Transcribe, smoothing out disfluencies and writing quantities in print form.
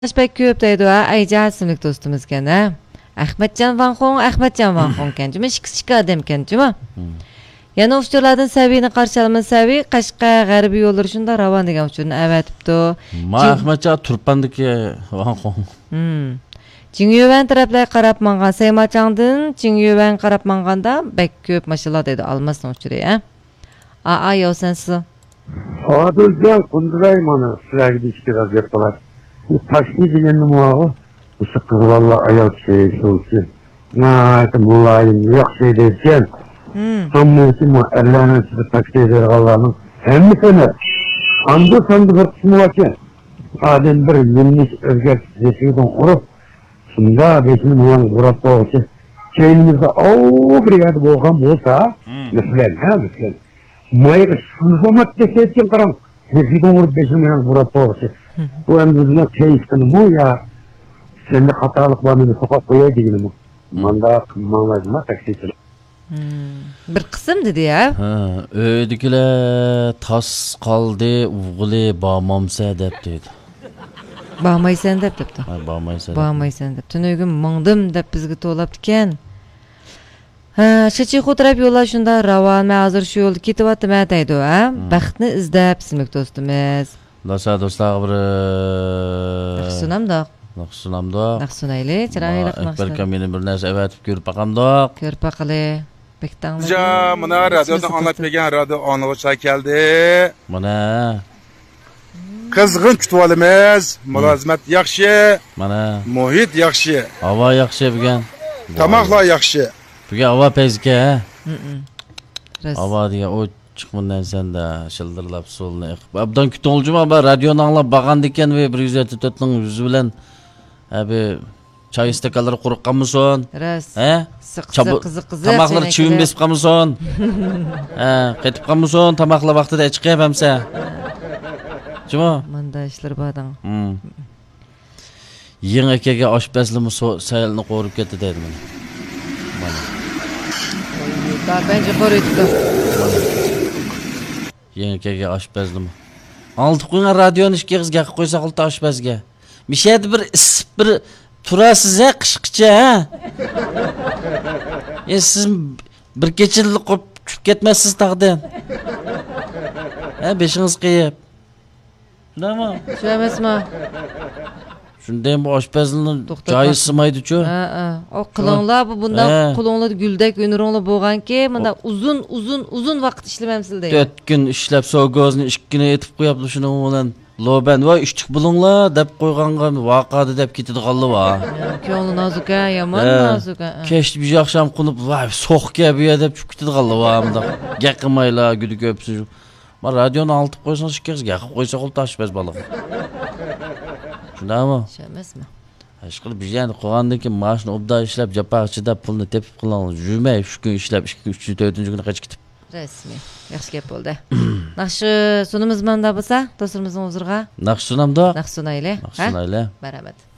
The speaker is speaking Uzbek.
pek köp deydi ha. Ayca isimlik dostumuz ken ha. Ahmetcan Van Hong ken. Cuma şık adam ken cuma. Yana uçturlardan seviyini karşılama seviy Qashqa g'arbiy yo'llar shunda ravon degan uchun avatibdi. Ma Ahmetcan Turpandagi Van Hong. Jingyuan taraflar qarab mangan Saymachangdan Jingyuan qarab manganda bek köp maşallah deydi almasın uçuruyor ha. Aa yo sensi. Adılcan kunduray mana sizlarga ishga raziyat qilar. Taksi deganni muag'i o'sha qiz valla ayol kishi shulchi. Mulayim yaxshi deysan. Hammasi mu erlarni sizga taksi berganlarning hammasini anda sanda bir qismi ekan. Adam bir yillik o'zgartirishdan urib, shunda besini bilan urib qo'ychi. Keynimizda brigada bo'lgan bo'lsa, mislan. Mayga şunzamat deseçin karam. Hezgidon vurup beşimden vurup doğrusu. Bu emrine keyiften bu ya. Sende hatalık var mı? Sokak koyuyor değil mi? Manda kımmanlazma taksisi. Bir kısım dedi ya. Öydükile tas kaldı uğuli bağmamsa dep dedi. Bağmaysan dep depti. Bağmaysan dep. Tünögün mыңдым dep bizgi to'lab diken. Şıçı xudrap yo'la shunda ravon men hozir shu yo'lda ketyapman deydi ha. Baxtni izlab sizlik do'stimiz. Do'stlar bir Naqsunayli, chiroyli Balki meni bir narsa avatib ko'rib baqamdoq. Ko'rib baqili. Bektanlar. Ja, mana radiodan anlat bergan radio anlıqça keldi. Mana Qizg'in kutib olamiz. Mulozimat yaxshi. Mana muhit yaxshi. Havo yaxshi bo'lgan. Tamoqlar yaxshi. Buga havo pezga. Havo degan o chiqmundan senda shildirlab so'lni. Abdan kutoljuma ba radioni anglab bag'and ekan va 174 ning yuzi bilan abi choy istakalari quruqqanmisan? Ras. Ha? Qiziq. Tamoqlar chivin besib qanmisan? Ha, qaytib qanmisan? Tamoqlar vaqtida chiqyapamsa. Juma. Manda ishlar badang. Yangi akaga oshpazlimi sayilni qo'rib ketdi deydi mana. Daha bence koruydu. Yangi akaga oshpazlimi. Oldi qo'ygan radioni ishga qizga qo'ysa qilta oshpazga. Mishadi bir isib bir turasiz ha qishqicha ha. Siz bir kechalik qo'yib tushib ketmassiz taqdan. Ha, beshingiz qiyib. Shundaymi? Shu emasmi? Shunday bu oshpazning joyi simaydi-ku. O qilinglar bu bundan qo'linglar guldek unringlar bo'lganki, bunda uzun vaqt ishlamamsiz deydi. 4 kun ishlab so'gozni 2 kun etib qo'yapti shuning bilan. Loban va ishtik bulinglar deb qo'yganga voqadi deb ketadiganlar bor. Ko'ngli nozuka, yomon nozuka. Kechdi bir yaxsham qilib, voy so'qqa bu yer deb ketadiganlar bor bunda. Gaqmaylar, gudi ko'psiz. Men radioni oltib qo'ysang ishga qo'ysa qol tashbaz balig. Shundaymi? Emasmi? Ashqil bizani qo'ygandan keyin mashina obda ishlab japaqchida pulni tepib qilan, yurmay 3 kun ishlab 2-3-4-kuni qach ketib. Rasmiy. Yaxshi gap bo'ldi. Yaxshi sunimiz manda bo'lsa, do'stimizning huzuriga. Naqshunamda? Naqsunayli. Naqsunayli. Marhamat.